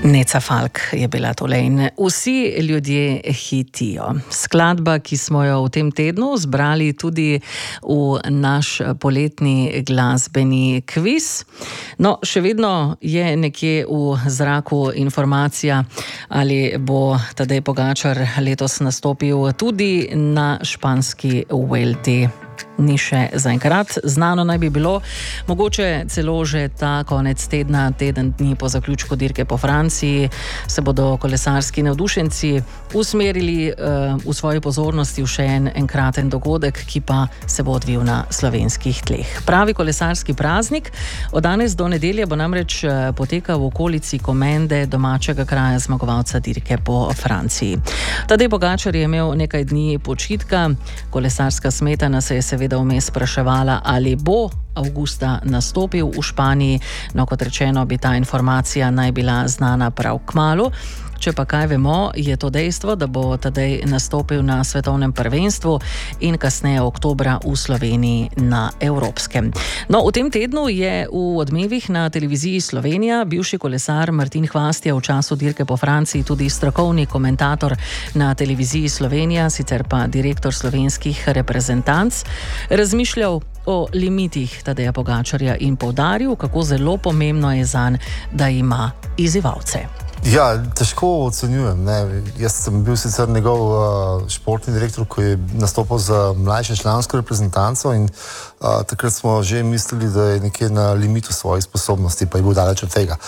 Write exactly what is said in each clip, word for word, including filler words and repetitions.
Neca Falk je bila tole in Vsi ljudje hitijo. Skladba, ki smo jo v tem tednu zbrali tudi v naš poletni glasbeni kviz. No, še vedno je nekje v zraku informacija, ali bo Tadej Pogačar letos nastopil tudi na španski Vuelti. Ni še zaenkrat znano, naj bi bilo mogoče celo že ta konec tedna, teden dni po zaključku dirke po Franciji, se bodo kolesarski navdušenci usmerili uh, v svoji pozornosti v še en enkraten dogodek, ki pa se bo odvil na slovenskih tleh. Pravi kolesarski praznik. Od danes do nedelje bo namreč potekal v okolici Komende, domačega kraja zmagovalca dirke po Franciji. Tadej Pogačar je imel nekaj dni počitka, kolesarska smetana se je seveda vmes spraševala, ali bo avgusta nastopil v Španiji. No, kot rečeno, bi ta informacija naj bila znana prav kmalu. Če pa kaj vemo, je to dejstvo, da bo Tadej nastopil na svetovnem prvenstvu in kasneje oktobra v Sloveniji na evropskem. No, v tem tednu je v Odmevih na televiziji Slovenija bivši kolesar Martin Hvastija, v času dirke po Franciji tudi strokovni komentator na televiziji Slovenija, sicer pa direktor slovenskih reprezentanc, razmišljal o limitih Tadeja Pogačarja in poudaril, kako zelo pomembno je zanj, da ima izzivalce. Ja, težko ocenjujem. Ne. Jaz sem bil sicer njegov uh, športni direktor, ko je nastopal za mlajše člansko reprezentanco in uh, takrat smo že mislili, da je nekje na limitu svojih sposobnosti, pa je bil daleč od tega.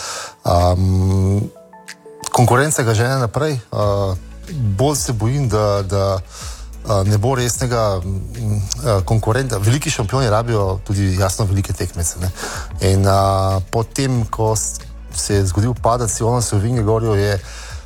Um, konkurenca ga žene naprej. Uh, bolj se bojim, da, da uh, ne bo resnega uh, konkurenta. Veliki šampioni rabijo tudi jasno velike tekmece. Ne. In uh, potem, ko se je zgodil padec Jonasa v Vingegorju, je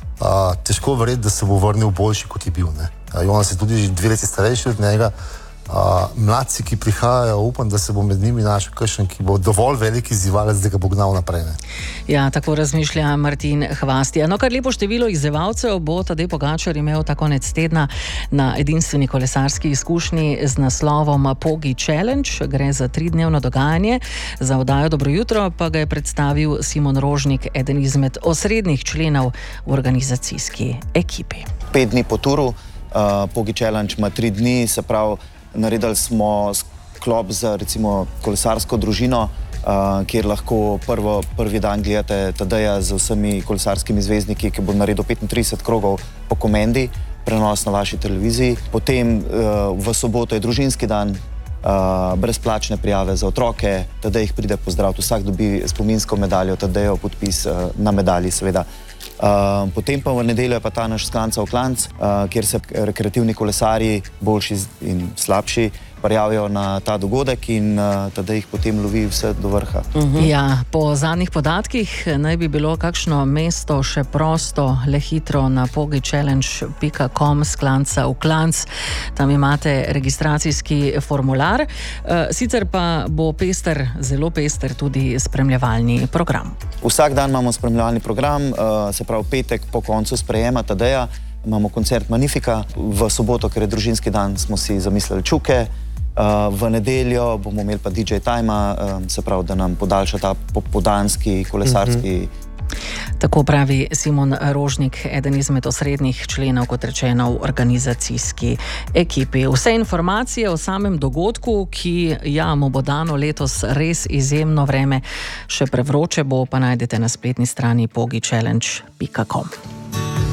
a, težko verjeti, da se bo vrnil boljši, kot je bil. Ne. Jonas je tudi dve leti starejši od njega. A, mladci, ki prihajajo, upam, da se bo med njimi našel kakšen, ki bo dovolj veliki izzivalec, da ga bo gnal naprej. Ne. Ja, tako razmišlja Martin Hvastija. No, kar lepo število izzivalcev bo Tadej Pogačar imel ta konec tedna na edinstveni kolesarski izkušnji z naslovom Pogi Challenge. Gre za tridnevno dogajanje. Za oddajo Dobro jutro pa ga je predstavil Simon Rožnik, eden izmed osrednjih členov v organizacijski ekipi. Pet dni po turu, uh, Pogi Challenge ima tri dni, se pravi, naredili smo sklop za recimo kolesarsko družino, uh, kjer lahko prvo, prvi dan gledate Tadeja z vsemi kolesarskimi zvezdniki, ki bo naredil petintrideset krogov po Komendi, prenos na vaši televiziji. Potem uh, v soboto je družinski dan, uh, brezplačne prijave za otroke, Tadej jih pride pozdraviti, vsak dobi spominsko medaljo, Tadejev podpis uh, na medalji seveda. Uh, potem pa v nedeljo je pa ta naš Sklancev klanc, uh, kjer se rekreativni kolesarji, boljši in slabši, prijavijo na ta dogodek in uh, Tadej jih potem lovi vse do vrha. Uh-huh. Ja, po zadnjih podatkih naj bi bilo kakšno mesto še prosto, le hitro na pogi challenge pika com sklanca v klanc. Tam imate registracijski formular. Uh, sicer pa bo pester, zelo pester tudi spremljevalni program. Vsak dan imamo spremljevalni program, uh, se pravi petek po koncu sprejema Tadeja, imamo koncert Magnifica, v soboto, ker je družinski dan, smo si zamislili Čuke, uh, v nedeljo bomo imeli pa D J Time, uh, se pravi, da nam podaljša ta popodanski, kolesarski. Mm-hmm. Tako pravi Simon Rožnik, eden izmed osrednjih členov, kot rečeno, v organizacijski ekipi. Vse informacije o samem dogodku, ki ja, mu bo dano letos res izjemno vreme, še prevroče bo, pa najdete na spletni strani pogi challenge pika com.